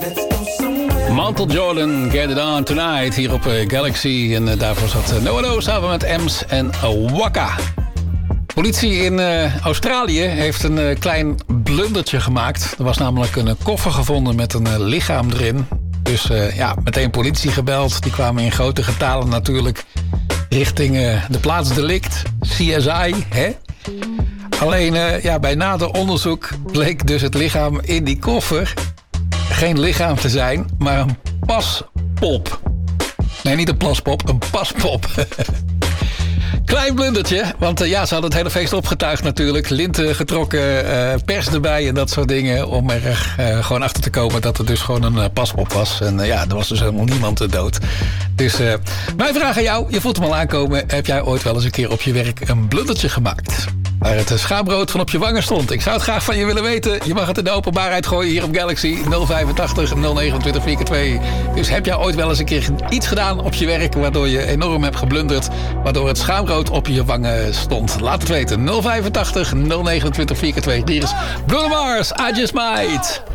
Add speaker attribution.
Speaker 1: Mantle Jordan, Get It On Tonight, hier op Galaxy. En daarvoor zat Noah samen met Ems en Waka. Politie in Australië heeft een klein blundertje gemaakt. Er was namelijk een koffer gevonden met een lichaam erin. Dus meteen politie gebeld. Die kwamen in grote getalen natuurlijk richting de plaatsdelict. CSI, hè? Alleen bij nader onderzoek bleek dus het lichaam in die koffer geen lichaam te zijn, maar een paspop. Nee, niet een plaspop, een paspop. Klein blundertje, want ze hadden het hele feest opgetuigd natuurlijk. Linten getrokken, pers erbij en dat soort dingen. Om er gewoon achter te komen dat het dus gewoon een paspop was. En er was dus helemaal niemand dood. Dus mijn vraag aan jou, je voelt hem al aankomen. Heb jij ooit wel eens een keer op je werk een blundertje gemaakt? Waar het schaamrood van op je wangen stond. Ik zou het graag van je willen weten. Je mag het in de openbaarheid gooien hier op Galaxy 085 029 4x2. Dus heb jij ooit wel eens een keer iets gedaan op je werk waardoor je enorm hebt geblunderd, waardoor het schaamrood op je wangen stond? Laat het weten. 085 029 4x2. Hier is Bruno Mars, I Just Might.